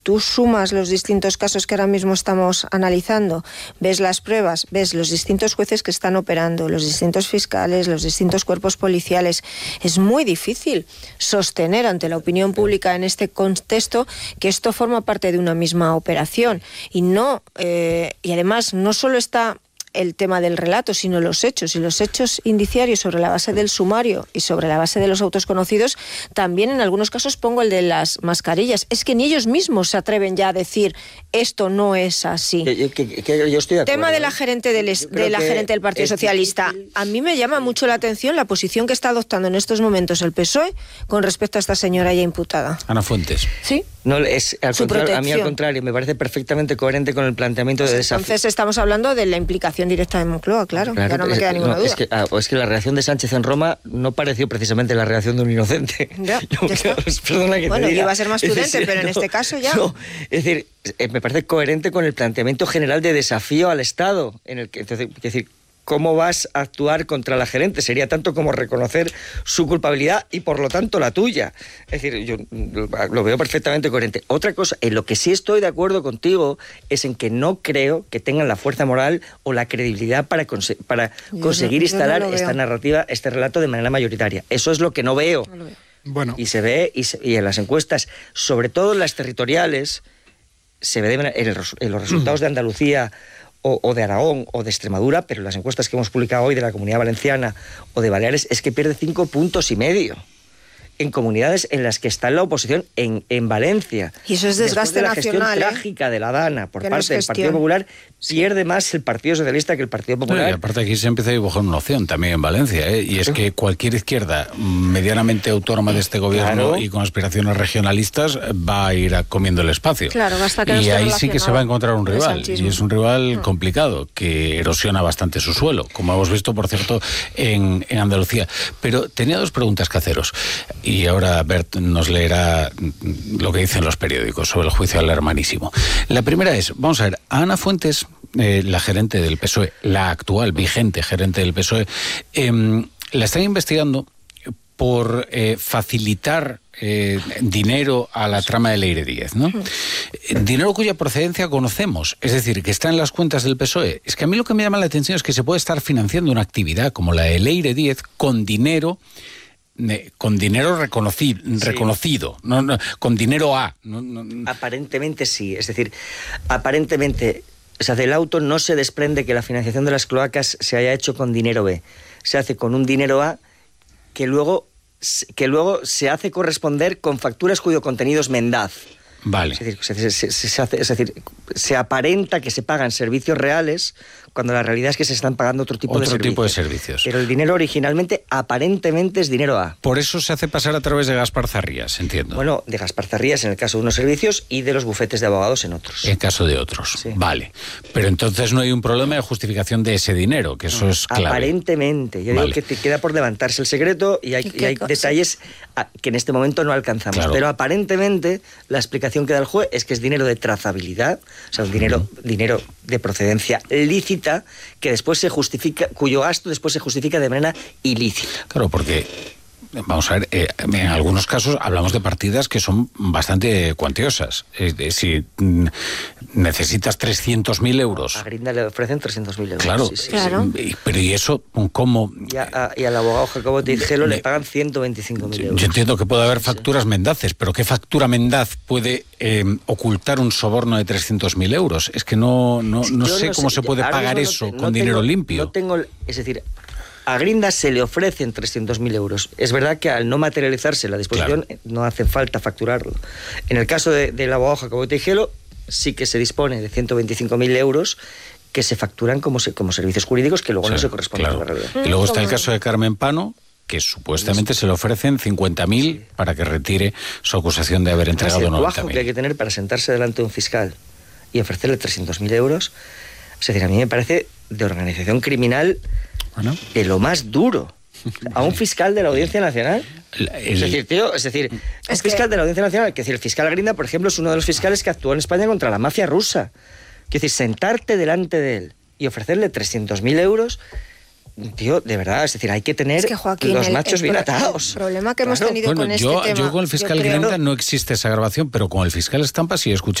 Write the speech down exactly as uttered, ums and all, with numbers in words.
tú sumas los distintos casos que ahora mismo estamos analizando, ves las pruebas, ves los distintos jueces que están operando, los distintos fiscales, los distintos cuerpos policiales, es muy difícil sostener ante la opinión pública en este contexto que esto forma parte de una misma operación. Y no, eh, y además no solo está el tema del relato, sino los hechos. Y los hechos indiciarios sobre la base del sumario y sobre la base de los autos conocidos, también en algunos casos pongo el de las mascarillas. Es que ni ellos mismos se atreven ya a decir esto no es así. Que, que, que yo estoy de acuerdo, tema de la gerente del, de la gerente del Partido Socialista. A mí me llama mucho la atención la posición que está adoptando en estos momentos el P S O E con respecto a esta señora ya imputada. Ana Fuentes. Sí. No, es, al contrario, a mí al contrario, me parece perfectamente coherente con el planteamiento pues de desafío. Entonces estamos hablando de la implicación directa de Moncloa, claro, claro, ya no me queda ninguna no, duda. Es que, ah, es que la reacción de Sánchez en Roma no pareció precisamente la reacción de un inocente. Ya, yo, ya está. Perdona que bueno, te diga. iba a ser más prudente, decir, pero en no, este caso ya... No, es decir, me parece coherente con el planteamiento general de desafío al Estado, en el que, entonces, es decir, ¿cómo vas a actuar contra la gerente? Sería tanto como reconocer su culpabilidad y, por lo tanto, la tuya. Es decir, yo lo veo perfectamente coherente. Otra cosa, en lo que sí estoy de acuerdo contigo es en que no creo que tengan la fuerza moral o la credibilidad para, conse- para conseguir no, instalar no esta narrativa, este relato de manera mayoritaria. Eso es lo que no veo. No lo veo. Bueno. Y se ve, y, se, y en las encuestas, sobre todo en las territoriales, se ve de, en, el, en los resultados de Andalucía O, o de Aragón o de Extremadura, pero las encuestas que hemos publicado hoy de la Comunidad Valenciana o de Baleares es que pierde cinco puntos y medio en comunidades en las que está en la oposición, en, en Valencia. Y eso es desgaste de la nacional, gestión ¿eh? trágica de la Dana por que parte no es del Partido Popular, pierde más el Partido Socialista que el Partido Popular. No, y aparte aquí se empieza a dibujar una opción también en Valencia, ¿eh? Y es que cualquier izquierda medianamente autónoma de este gobierno claro. y con aspiraciones regionalistas va a ir a comiendo el espacio. Claro, basta que no y ahí sí que se va a encontrar un rival, y es un rival no. complicado, que erosiona bastante su suelo, como hemos visto, por cierto, en, en Andalucía. Pero tenía dos preguntas que haceros, y ahora Bert nos leerá lo que dicen los periódicos sobre el juicio al hermanísimo. La primera es, vamos a ver, a Ana Fuentes, eh, la gerente del P S O E, la actual vigente gerente del P S O E, eh, la están investigando por eh, facilitar eh, dinero a la trama de Leire Díez, ¿no? Dinero cuya procedencia conocemos, es decir, que está en las cuentas del P S O E. Es que a mí lo que me llama la atención es que se puede estar financiando una actividad como la de Leire Díez con dinero con dinero reconocido, sí. reconocido no, no, con dinero A. No, no. Aparentemente sí, es decir, aparentemente, o sea, del auto no se desprende que la financiación de las cloacas se haya hecho con dinero B, se hace con un dinero A que luego, que luego se hace corresponder con facturas cuyo contenido es mendaz. Vale. Es decir, se, se, se hace, es decir, se aparenta que se pagan servicios reales cuando la realidad es que se están pagando otro tipo, otro de, servicios. tipo de servicios. Pero el dinero originalmente, aparentemente, es dinero A. Por eso se hace pasar a través de Gaspar Zarrías, entiendo. Bueno, de Gaspar Zarrías en el caso de unos servicios y de los bufetes de abogados en otros. En caso de otros, sí. Vale. Pero entonces no hay un problema de justificación de ese dinero, que eso es clave. Aparentemente. Yo vale. digo que te queda por levantarse el secreto y hay, y hay detalles que en este momento no alcanzamos. Claro. Pero aparentemente la explicación que da el juez es que es dinero de trazabilidad, o sea, un dinero, uh-huh. dinero de procedencia lícita que después se justifica, cuyo gasto después se justifica de manera ilícita. Claro, porque vamos a ver, eh, en algunos casos hablamos de partidas que son bastante cuantiosas. Eh, si mm, necesitas trescientos mil euros... A Grinda le ofrecen trescientos mil euros. Claro, sí, sí, claro. Sí. Pero ¿y eso cómo...? Y, a, y al abogado Jacobo Tijelo le pagan ciento veinticinco mil euros. Yo entiendo que puede haber facturas sí. mendaces, pero ¿qué factura mendaz puede eh, ocultar un soborno de trescientos mil euros? Es que no, no, no sé no cómo sé. se puede Ahora pagar eso no te, con no dinero tengo, limpio. No tengo... Es decir... A Grinda se le ofrecen trescientos mil euros. Es verdad que al no materializarse la disposición claro. no hace falta facturarlo. En el caso de, del abogado Jacobo Tijelo sí que se dispone de ciento veinticinco mil euros que se facturan como, se, como servicios jurídicos que luego sí, no se corresponden claro. a la realidad. Y luego está el caso de Carmen Pano, que supuestamente se le ofrecen cincuenta mil sí. para que retire su acusación de haber entregado noventa mil. El cuajo que hay que tener para sentarse delante de un fiscal y ofrecerle trescientos mil euros, es decir, a mí me parece de organización criminal bueno. de lo más duro. A un fiscal de la Audiencia Nacional. El, el... Es decir, tío, es decir, es un fiscal que... de la Audiencia Nacional, que decir, el fiscal Grinda, por ejemplo, es uno de los fiscales que actuó en España contra la mafia rusa. Es decir, sentarte delante de él y ofrecerle trescientos mil euros, tío, de verdad, es decir, hay que tener es que, Joaquín, los el, machos el, bien el, atados. El problema que claro. hemos tenido bueno, con yo, este tema... Yo con el fiscal creo... Grenda no existe esa grabación, pero con el fiscal Estampa sí escuché